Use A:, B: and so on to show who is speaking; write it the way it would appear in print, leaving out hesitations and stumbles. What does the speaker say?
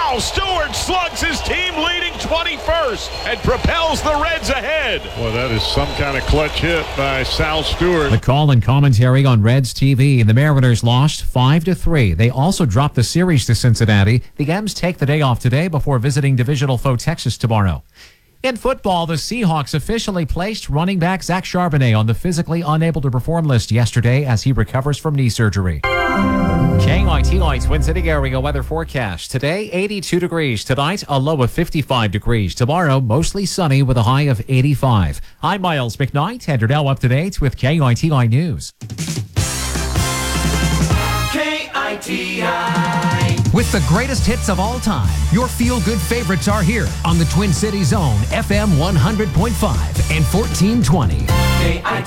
A: Sal Stewart slugs his team leading 21st and propels the Reds ahead.
B: Well, that is some kind of clutch hit by Sal Stewart.
C: The call and commentary on Reds TV. The Mariners lost 5-3. They also dropped the series to Cincinnati. The M's take the day off today before visiting divisional foe Texas tomorrow. In football, the Seahawks officially placed running back Zach Charbonnet on the physically unable to perform list yesterday as he recovers from knee surgery. KITI Twin City area weather forecast. Today, 82 degrees. Tonight, a low of 55 degrees. Tomorrow, mostly sunny with a high of 85. I'm Miles McKnight, and you're now up to date with KITI News.
D: KITI. With the greatest hits of all time, your feel-good favorites are here on the Twin Cities Zone, FM 100.5 and 1420. KITI.